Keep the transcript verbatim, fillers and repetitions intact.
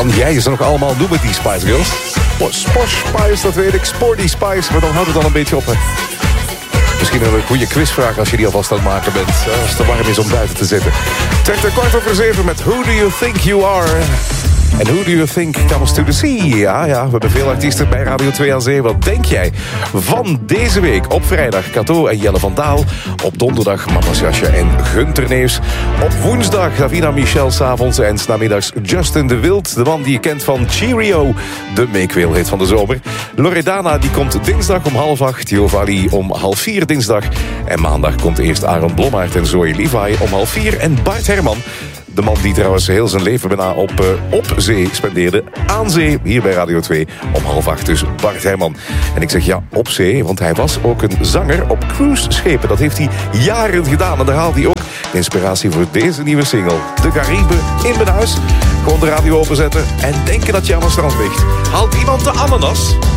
kan jij ze nog allemaal doen met die Spice Girls? Oh, Sposh Spice, dat weet ik. Sporty Spice, maar dan houdt het al een beetje op, hè. Misschien een goede quizvraag als je die alvast aan het maken bent. Als het te warm is om buiten te zitten. Het werd een kwart over zeven met Who Do You Think You Are? En Who Do You Think Comes to the Sea? Ja, ja, we hebben veel artiesten bij Radio twee aan Zee. Wat denk jij van deze week? Op vrijdag Cato en Jelle van Daal. Op donderdag Mama's Jasje en Gunter Neefs. Op woensdag Davina Michel 's avonds en 's namiddags Justin de Wild. De man die je kent van Cheerio. De meekweelhit van de zomer. Loredana die komt dinsdag om half acht. Jovali om half vier dinsdag. En maandag komt eerst Aaron Blommaert en Zoe Levi om half vier. En Bart Herman. De man die trouwens heel zijn leven bijna op, uh, op zee spendeerde. Aan zee, hier bij Radio twee, om half acht. Dus Bart Herman. En ik zeg ja, op zee, want hij was ook een zanger op cruiseschepen. Dat heeft hij jaren gedaan. En daar haalt hij ook de inspiratie voor deze nieuwe single. De Cariben in mijn huis. Gewoon de radio openzetten en denken dat je aan het strand ligt. Haalt iemand de ananas?